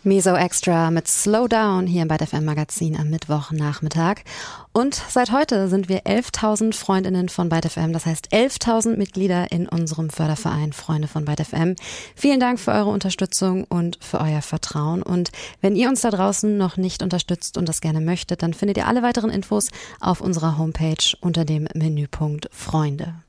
Meso Extra mit Slow Down hier im ByteFM FM Magazin am Mittwochnachmittag. Und seit heute sind wir 11.000 Freundinnen von ByteFM, das heißt 11.000 Mitglieder in unserem Förderverein Freunde von ByteFM. Vielen Dank für eure Unterstützung und für euer Vertrauen. Und wenn ihr uns da draußen noch nicht unterstützt und das gerne möchtet, dann findet ihr alle weiteren Infos auf unserer Homepage unter dem Menüpunkt Freunde.